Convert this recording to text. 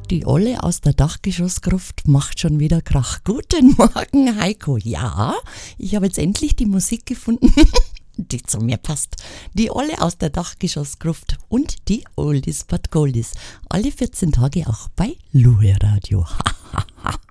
Die Olle aus der Dachgeschossgruft macht schon wieder Krach. Guten Morgen, Heiko. Ja, ich habe jetzt endlich die Musik gefunden, die zu mir passt. Die Olle aus der Dachgeschossgruft und die Oldies but Goldies. Alle 14 Tage auch bei Luhe Radio.